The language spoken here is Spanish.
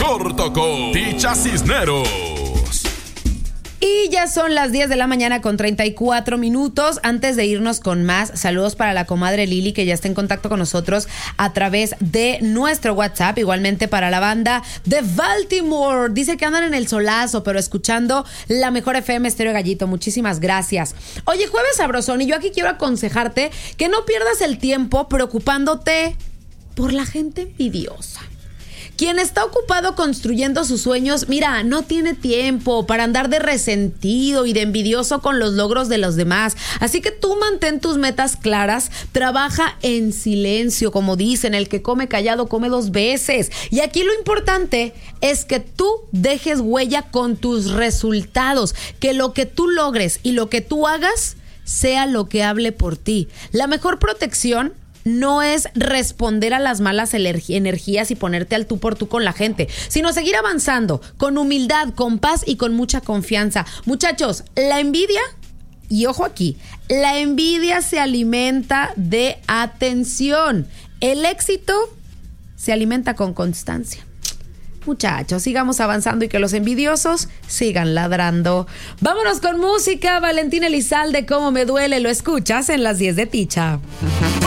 corto con Ticha Cisneros. Y ya son las 10 de la mañana con 34 minutos. Antes de irnos con más, saludos para la comadre Lili, que ya está en contacto con nosotros a través de nuestro WhatsApp. Igualmente para la banda de Baltimore. Dice que andan en el solazo, pero escuchando la mejor FM Estéreo Gallito. Muchísimas gracias. Oye, jueves sabrosón, y yo aquí quiero aconsejarte que no pierdas el tiempo preocupándote por la gente envidiosa. Quien está ocupado construyendo sus sueños, mira, no tiene tiempo para andar de resentido y de envidioso con los logros de los demás. Así que tú mantén tus metas claras, trabaja en silencio, como dicen, el que come callado come dos veces. Y aquí lo importante es que tú dejes huella con tus resultados, que lo que tú logres y lo que tú hagas sea lo que hable por ti. La mejor protección no es responder a las malas energías y ponerte al tú por tú con la gente, sino seguir avanzando con humildad, con paz y con mucha confianza. Muchachos, la envidia, y ojo aquí, la envidia se alimenta de atención. El éxito se alimenta con constancia. Muchachos, sigamos avanzando y que los envidiosos sigan ladrando. Vámonos con música. Valentín Elizalde, Cómo me duele, lo escuchas en las 10 de Ticha.